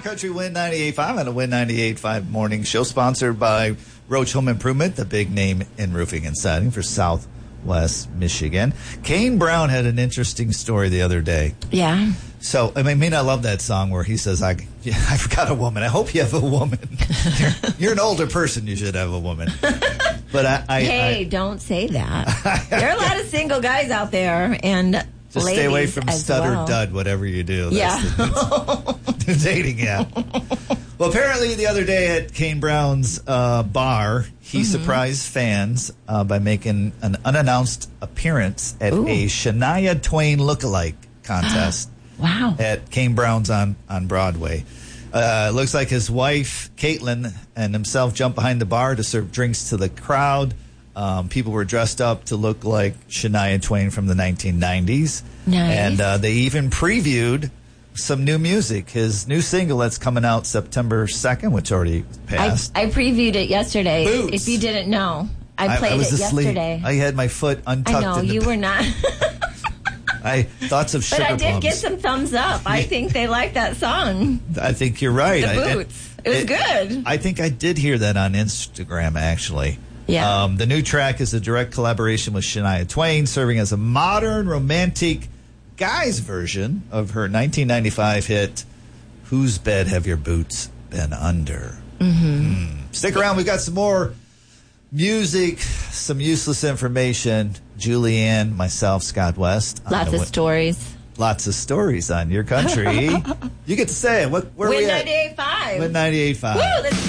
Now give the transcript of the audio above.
Country Win 98.5 and a Win 98.5 morning show sponsored by Roach Home Improvement, the big name in roofing and siding for Southwest Michigan. Kane Brown had an interesting story the other day. Yeah. So, I mean I love that song where he says, I've got a woman. I hope you have a woman. You're an older person. You should have a woman. But don't say that. There are a lot of single guys out there, and just stay away from stud or dud, whatever you do. That's the dating app. Well, apparently the other day at Kane Brown's bar, he surprised fans by making an unannounced appearance at a Shania Twain lookalike contest. Wow. At Kane Brown's on Broadway. It looks like his wife, Caitlin, and himself jumped behind the bar to serve drinks to the crowd. People were dressed up to look like Shania Twain from the 1990s. Nice. And they even previewed some new music. His new single that's coming out September 2nd, which already passed. I previewed it yesterday. Boots. If you didn't know. I played was it asleep. yesterday. I had my foot untucked. I know, you were not. Thoughts of sugar But I did plums. get some thumbs up. I think they like that song. I think you're right. The Boots. It was good. I think I did hear that on Instagram, actually. Yeah. The new track is a direct collaboration with Shania Twain, serving as a modern, romantic guy's version of her 1995 hit, Whose Bed Have Your Boots Been Under? Stick around. We've got some more music, some useless information. Julianne, myself, Scott West. Lots of stories. Lots of stories on your country. You get to say it. Where are we at? Win 98.5. Win 98.5. Woo, let's